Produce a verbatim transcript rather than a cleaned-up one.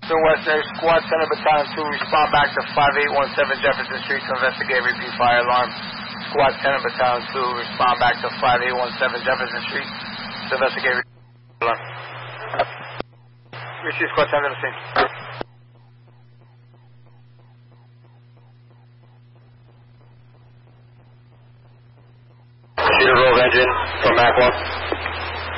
West Air, Squad Center Battalion two, respond back to five eight one seven Jefferson Street to investigate repeat fire alarm. Squad Center Battalion two, respond back to five eight one seven Jefferson Street to investigate repeat fire alarm. Receive Squad Center to the scene. Shooter Rove engine from Mac one.